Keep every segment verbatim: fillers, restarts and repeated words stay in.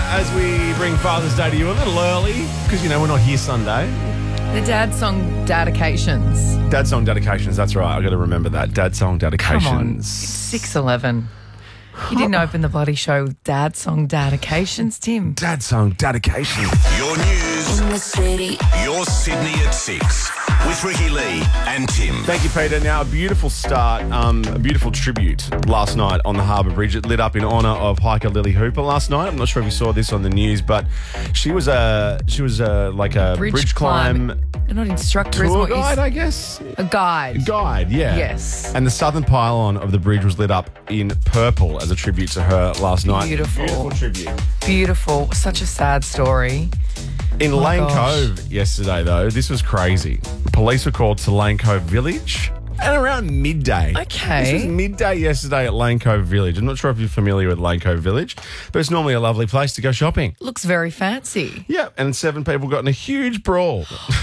as we bring Father's Day to you a little early because, you know, we're not here Sunday. The dad song dedications. Dad song dedications, that's right. I've got to remember that. Dad song dedications. Come on, it's six eleven. You didn't open the bloody show with dad song dedications, Tim. Dad song dedications. Your news. In the city. Your Sydney at six with Ricky Lee and Tim. Thank you, Peter. Now, a beautiful start, um, a beautiful tribute last night on the Harbour Bridge. It lit up in honour of hiker Lily Hooper last night. I'm not sure if you saw this on the news, but she was a she was a like a bridge, Bridge climb, climb. Not instructor, isn't tour what you guide, s- I guess. A guide. Guide, yeah. Yes. And the southern pylon of the bridge was lit up in purple as a tribute to her last night. Beautiful. Beautiful tribute. Beautiful. Such a sad story. In Oh my Lane gosh. Cove yesterday, though, this was crazy. Police were called to Lane Cove Village at around midday. Okay. This was midday yesterday at Lane Cove Village. I'm not sure if you're familiar with Lane Cove Village, but it's normally a lovely place to go shopping. Looks very fancy. Yeah, and seven people got in a huge brawl.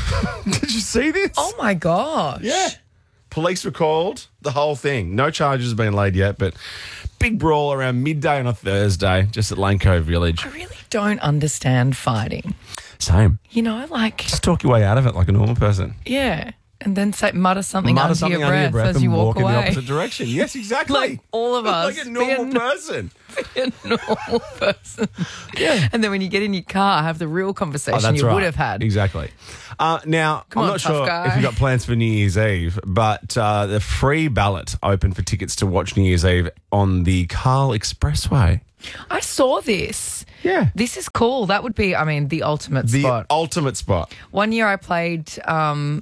Did you see this? Oh my gosh. Yeah. Police were called, the whole thing. No charges have been laid yet, but big brawl around midday on a Thursday just at Lane Cove Village. I really don't understand fighting. Same. You know, like, Just talk your way out of it like a normal person. yeah. And then say, mutter something, Mutter under, something your under your breath as and you walk, walk in the away. opposite direction. Yes, exactly. Like all of us. Like a Be normal a- person. Be a normal person. Yeah. And then when you get in your car, have the real conversation Oh, that's you right. would have had. Exactly. Uh, now, Come I'm on, not tough sure guy. if you've got plans for New Year's Eve, but uh, the free ballot open for tickets to watch New Year's Eve on the Carl Expressway. I saw this. Yeah. This is cool. That would be, I mean, the ultimate The spot. ultimate spot. One year I played, um,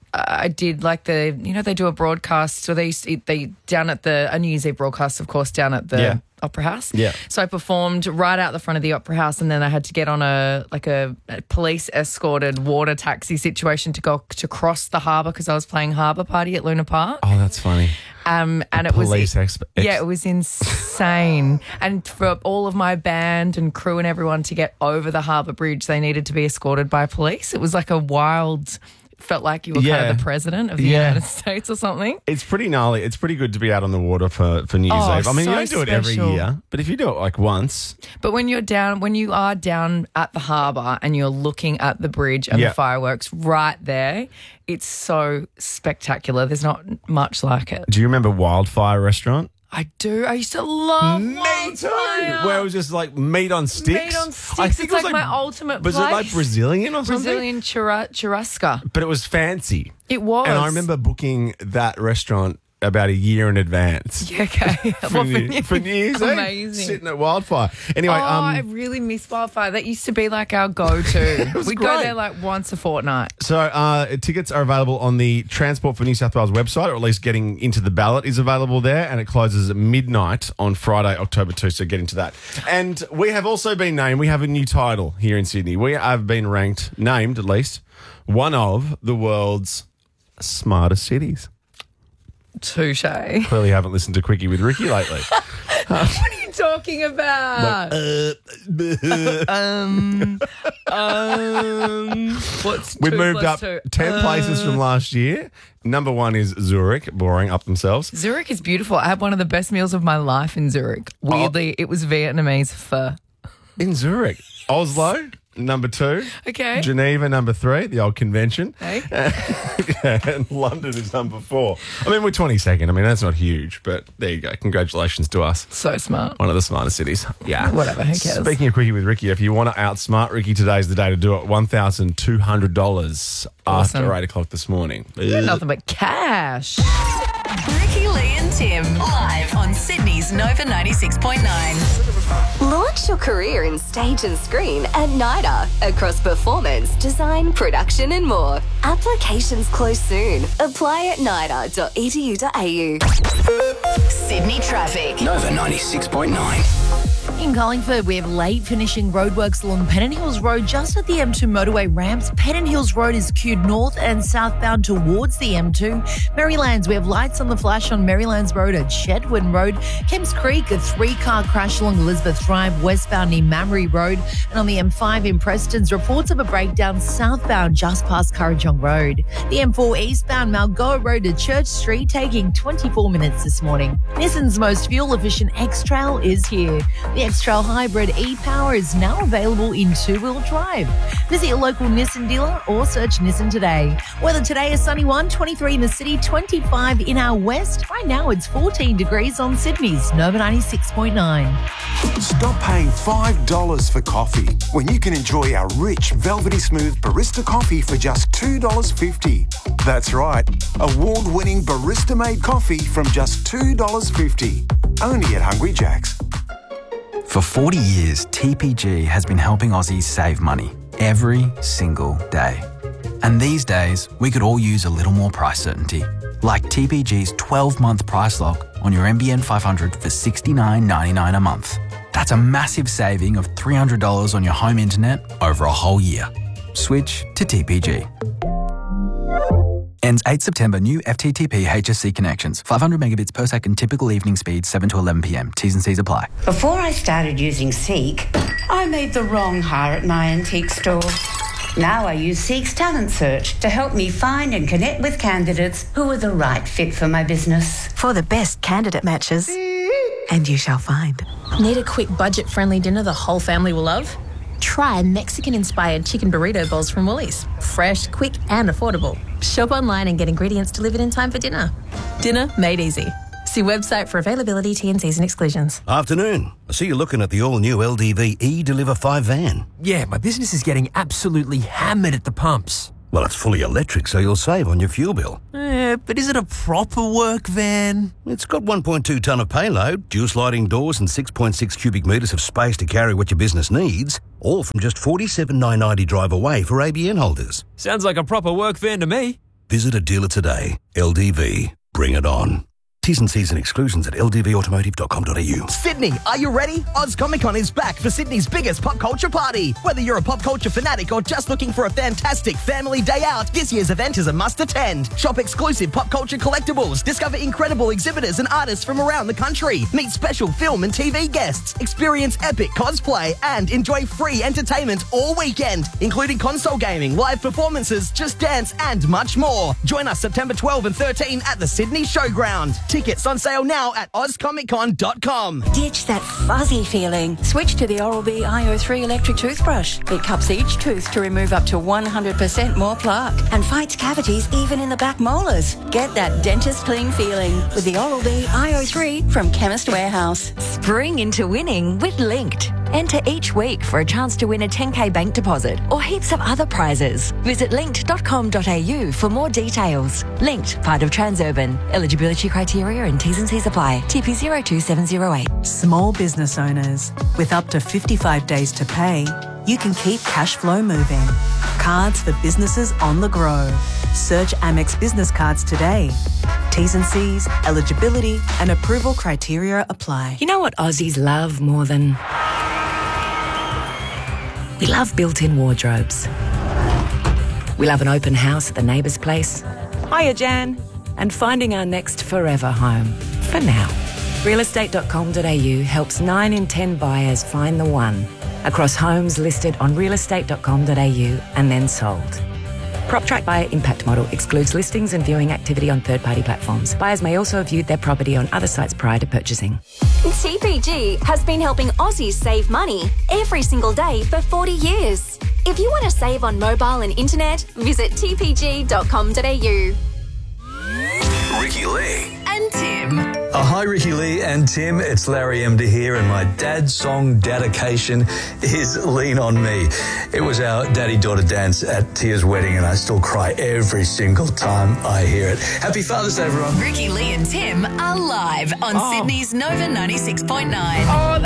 I did like the, you know, they do a broadcast. So they, used to- they down at the, a New Year's Eve broadcast, of course, down at the Yeah. Opera House. Yeah. So I performed right out the front of the Opera House, and then I had to get on a, like a, a police escorted water taxi situation to go to cross the harbour because I was playing Harbour Party at Luna Park. Oh, that's funny. Um, and it Police was exp- ex- yeah, it was insane. And for all of my band and crew and everyone to get over the Harbour Bridge, they needed to be escorted by police. It was like a wild. Felt like you were kind Yeah. of the president of the Yeah. United States or something. It's pretty gnarly. It's pretty good to be out on the water for, for New Year's Oh, Eve. I mean, so you don't do it every special. year, but if you do it like once, But when you're down, when you are down at the harbour and you're looking at the bridge and Yeah. the fireworks right there, it's so spectacular. There's not much like it. do you remember Wildfire Restaurant? I do. I used to love Me too. Wildfire. Where it was just like meat on sticks. Meat on sticks. I think It's it was like my ultimate Was it like place. Brazilian or something? Brazilian churra- churrasca. But it was fancy. It was. And I remember booking that restaurant about a year in advance. Yeah, okay. For, Well, New, for New Year's Eve, Amazing. sitting at Wildfire. Anyway, oh, I um, really miss Wildfire. That used to be like our go-to. was We'd go great. there like once a fortnight. so uh, tickets are available on the Transport for New South Wales website, or at least getting into the ballot is available there, and it closes at midnight on Friday, October second, so get into that. And we have also been named, we have a new title here in Sydney. We have been ranked, named at least, one of the world's smartest cities. Touche. Clearly haven't listened to Quickie with Ricky lately. What are you talking about? um, um, what's We two moved plus up two? ten Uh, places from last year. Number one is Zurich, boring up themselves. Zurich is beautiful. I had one of the best meals of my life in Zurich. Weirdly, it was Vietnamese pho. In Zurich. Oslo, number two. Okay. Geneva, number three, the old convention. Hey? And London is number four. I mean, we're twenty-second. I mean, that's not huge, but there you go. Congratulations to us. So smart. One of the smartest cities. Yeah. Whatever, who cares? Speaking of Quickie with Ricky, if you want to outsmart Ricky, today's the day to do it. one thousand two hundred dollars Awesome. after eight o'clock this morning. Nothing but cash. Ricky, Lee and Tim. Live on Sydney's Nova ninety-six point nine. Launch your career in stage and screen at NIDA. Across performance, design, production and more. Applications close soon. Apply at nida dot e d u dot a u. Sydney traffic. Nova ninety-six point nine. In Collingford, we have late finishing roadworks along Pennant Hills Road just at the M two motorway ramps. Pennant Hills Road is queued north and southbound towards the M two. Marylands, we have lights on the flash on Marylands Road at Chetwynd Road. Kemps Creek, a three-car crash along Elizabeth Drive westbound near Mamre Road. And on the M five in Preston's, reports of a breakdown southbound just past Currajong Road. The M four eastbound Malgoa Road to Church Street taking twenty-four minutes this morning. Nissan's most fuel-efficient X-Trail is here. The X-Trail Hybrid e-Power is now available in two-wheel drive. Visit your local Nissan dealer or search Nissan today. Weather today is sunny one, twenty-three in the city, twenty-five in our west. Right now it's fourteen degrees on Sydney's Nova ninety-six point nine. Stop paying five dollars for coffee when you can enjoy our rich, velvety smooth barista coffee for just two dollars fifty. That's right, award-winning barista-made coffee from just two dollars fifty. Only at Hungry Jack's. For forty years, T P G has been helping Aussies save money every single day. And these days, we could all use a little more price certainty, like T P G's twelve-month price lock on your N B N five hundred for sixty-nine ninety-nine a month. That's a massive saving of three hundred dollars on your home internet over a whole year. Switch to T P G. Ends eighth September. New F T T P H S C connections. five hundred megabits per second. Typical evening speed seven to eleven p m. T's and C's apply. Before I started using Seek, I made the wrong hire at my antique store. Now I use Seek's Talent Search to help me find and connect with candidates who are the right fit for my business. For the best candidate matches. And you shall find. Need a quick budget-friendly dinner the whole family will love? Try Mexican-inspired chicken burrito bowls from Woolies. Fresh, quick and affordable. Shop online and get ingredients delivered in time for dinner. Dinner made easy. See website for availability, T and C's and exclusions. Afternoon. I see you're looking at the all-new L D V E-Deliver five van. Yeah, my business is getting absolutely hammered at the pumps. Well, it's fully electric, so you'll save on your fuel bill. Eh, but is it a proper work van? It's got one point two tonne of payload, dual sliding doors and six point six cubic metres of space to carry what your business needs, all from just forty-seven thousand nine hundred ninety drive away for A B N holders. Sounds like a proper work van to me. Visit a dealer today. L D V. Bring it on. T's and C's and exclusions at l d v automotive dot com dot a u. Sydney, are you ready? Oz Comic Con is back for Sydney's biggest pop culture party. Whether you're a pop culture fanatic or just looking for a fantastic family day out, this year's event is a must attend. Shop exclusive pop culture collectibles, discover incredible exhibitors and artists from around the country, meet special film and T V guests, experience epic cosplay, and enjoy free entertainment all weekend, including console gaming, live performances, Just Dance, and much more. Join us September twelfth and thirteenth at the Sydney Showground. Tickets on sale now at oz comic con dot com. Ditch that fuzzy feeling. Switch to the Oral-B I O three electric toothbrush. It cups each tooth to remove up to one hundred percent more plaque and fights cavities even in the back molars. Get that dentist clean feeling with the Oral-B I O three from Chemist Warehouse. Spring into winning with Linked. Enter each week for a chance to win a ten K bank deposit or heaps of other prizes. Visit linked dot com dot a u for more details. Linked, part of Transurban. Eligibility criteria and T's and C's apply. T P zero two seven zero eight. Small business owners, with up to fifty-five days to pay, you can keep cash flow moving. Cards for businesses on the go. Search Amex Business Cards today. T's and C's, eligibility and approval criteria apply. You know what Aussies love more than... We love built-in wardrobes. We love an open house at the neighbour's place. Hiya, Jan. And finding our next forever home. For now. real estate dot com dot a u helps nine in ten buyers find the one. Across homes listed on real estate dot com dot a u and then sold. PropTrack Buyer Impact Model excludes listings and viewing activity on third-party platforms. Buyers may also have viewed their property on other sites prior to purchasing. T P G has been helping Aussies save money every single day for forty years. If you want to save on mobile and internet, visit t p g dot com dot a u. Ricky Lee and Tim. Oh, hi, Ricky Lee and Tim. It's Larry Emder here, and my dad's song dedication is Lean On Me. It was our daddy-daughter dance at Tia's wedding, and I still cry every single time I hear it. Happy Father's Day, everyone. Ricky Lee and Tim are live on oh. Sydney's Nova ninety-six point nine. Oh,